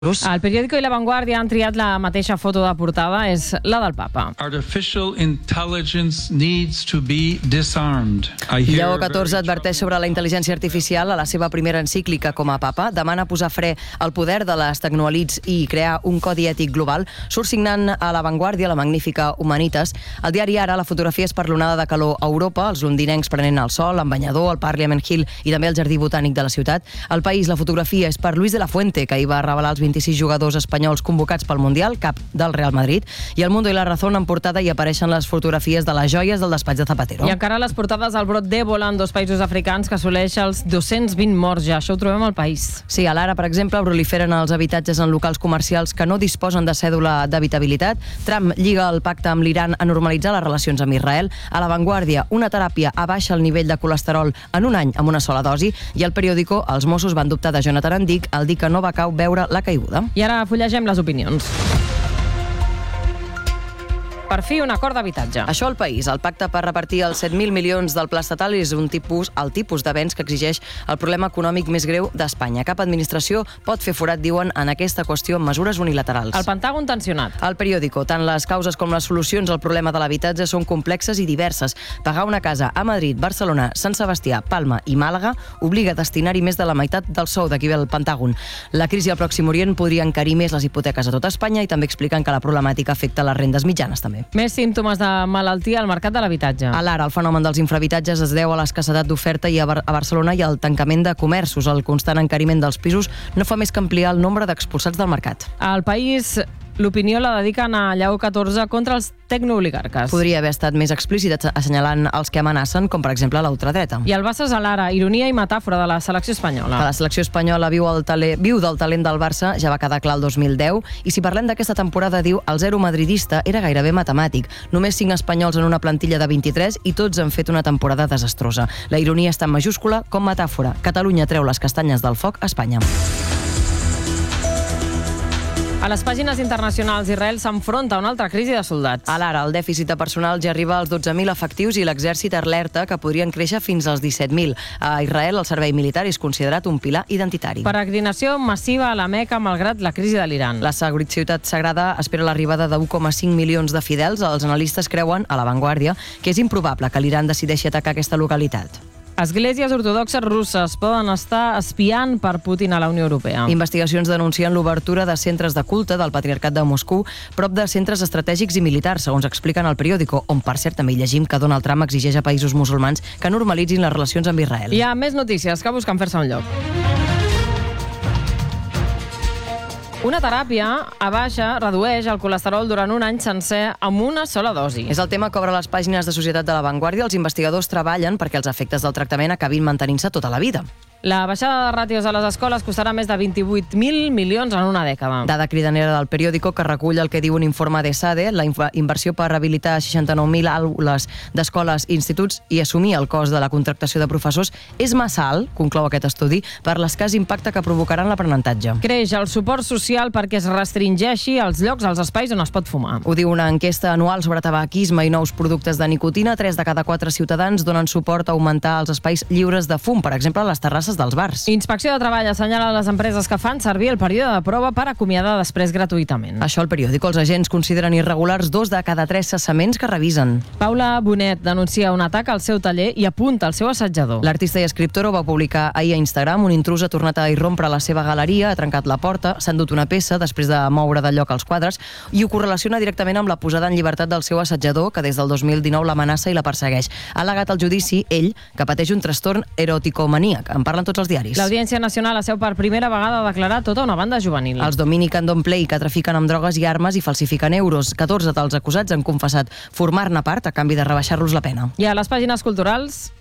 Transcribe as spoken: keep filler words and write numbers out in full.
El periòdico i La Vanguardia han triat la mateixa foto de portada, és la del papa. Artificial intelligence needs to be disarmed. Lleó catorze adverteix sobre la intel·ligència artificial a la seva primera encíclica com a papa. Demana posar fre al poder de les tecnoelits i crear un codi ètic global. Surt signant a La Vanguardia la magnífica Humanitas. El diari Ara, la fotografia és per l'onada de calor a Europa, els londinencs prenent el sol, en banyador, al Parliament Hill i també el Jardí Botànic de la ciutat. Al País, la fotografia és per Luis de la Fuente, que hi va revelar els vint-i-sis jugadors espanyols convocats pel Mundial, cap del Real Madrid, i El Mundo i La Razón en portada hi apareixen les fotografies de les joies del despatx de Zapatero. I encara les portades del brot d'Ebola en dos països africans que assoleix els dos-cents vint morts ja. Això ho trobem al País. Sí, a l'Ara, per exemple, proliferen els habitatges en locals comercials que no disposen de cèdula d'habitabilitat. Trump lliga el pacte amb l'Iran a normalitzar les relacions amb Israel. A La Vanguardia, una teràpia abaixa el nivell de colesterol en un any amb una sola dosi. I al periòdico, els Mossos van dubtar de Jonathan Andic al dir que no va cau veure la caiguda. I ara fullegem les opinions. Per fi, un acord d'habitatge. Això al País. El pacte per repartir els set mil milions del pla estatal és un tipus, el tipus d'avenç que exigeix el problema econòmic més greu d'Espanya. Cap administració pot fer forat, diuen, en aquesta qüestió amb mesures unilaterals. El Pentàgon tensionat. Al periòdico, tant les causes com les solucions al problema de l'habitatge són complexes i diverses. Pagar una casa a Madrid, Barcelona, Sant Sebastià, Palma i Màlaga obliga a destinar-hi més de la meitat del sou, d'aquí ve el Pentàgon. La crisi al Pròxim Orient podria encarir més les hipoteques a tot Espanya i també expliquen que la problemàtica afecta les rendes mitjanes també. Més símptomes de malaltia al mercat de l'habitatge. A l'Ara, el fenomen dels infrahabitatges es deu a l'escassedat d'oferta i a, Bar a Barcelona i al tancament de comerços. El constant encariment dels pisos no fa més que ampliar el nombre d'expulsats del mercat. Al País, l'opinió la dediquen a Lleó catorze contra els tecnooligarques. Podria haver estat més explícit assenyalant els que amenacen, com per exemple la ultradreta. I el Barça és a l'Ara, ironia i metàfora de la selecció espanyola. Que la selecció espanyola viu, el tale, viu del talent del Barça, ja va quedar clar el dos mil deu, i si parlem d'aquesta temporada, diu, el zero madridista era gairebé matemàtic. Només cinc espanyols en una plantilla de vint-i-tres i tots han fet una temporada desastrosa. La ironia està en majúscula com metàfora. Catalunya treu les castanyes del foc a Espanya. A les pàgines internacionals, Israel s'enfronta a una altra crisi de soldats. A l'Ara, el dèficit de personal ja arriba als dotze mil efectius i l'exèrcit alerta que podrien créixer fins als disset mil. A Israel, el servei militar és considerat un pilar identitari. Peregrinació massiva a la Meca malgrat la crisi de l'Iran. La ciutat sagrada espera l'arribada de u coma cinc milions de fidels. Els analistes creuen, a La Vanguardia, que és improbable que l'Iran decideixi atacar aquesta localitat. Esglésies ortodoxes russes poden estar espiant per Putin a la Unió Europea. Investigacions denuncien l'obertura de centres de culte del Patriarcat de Moscou prop de centres estratègics i militars, segons expliquen al periòdico, on per cert també llegim que Donald Trump exigeix a països musulmans que normalitzin les relacions amb Israel. Hi ha més notícies que busquen fer-se un lloc. Una teràpia abaixa, redueix el colesterol durant un any sencer amb una sola dosi. És el tema que obre les pàgines de Societat de La Vanguardia. Els investigadors treballen perquè els efectes del tractament acabin mantenint-se tota la vida. La baixada de ràtios a les escoles costarà més de vint-i-vuit mil milions en una dècada. Dada cridanera del periòdico que recull el que diu un informe de SADE, la inversió per rehabilitar seixanta-nou mil aules d'escoles i instituts i assumir el cost de la contractació de professors és massa alt, conclou aquest estudi, per l'escàs impacte que provocaran l'aprenentatge. Creix el suport social perquè es restringeixi els llocs, als espais on es pot fumar. Ho diu una enquesta anual sobre tabaquisme i nous productes de nicotina. Tres de cada quatre ciutadans donen suport a augmentar els espais lliures de fum, per exemple, a les terrasses dels bars. Inspecció de Treball assenyala les empreses que fan servir el període de prova per acomiadar després gratuïtament. Això al periòdico. Els agents consideren irregulars dos de cada tres cessaments que revisen. Paula Bonet denuncia un atac al seu taller i apunta al seu assetjador. L'artista i escriptora ho va publicar ahir a Instagram. Un intrus ha tornat a irrompre a la seva galeria, ha trencat la porta, s'ha endut una peça després de moure de lloc els quadres i ho correlaciona directament amb la posada en llibertat del seu assetjador, que des del dos mil dinou l'amenaça i la persegueix. Ha al·legat al judici ell, que pateix un trastorn eroticomaníac. En parlen tots els diaris. L'Audiència Nacional asseu per primera vegada a declarar tota una banda juvenil. Els Dominic and Don't Play, que trafiquen amb drogues i armes i falsifiquen euros. catorze dels acusats han confessat formar-ne part a canvi de rebaixar-los la pena. I a les pàgines culturals...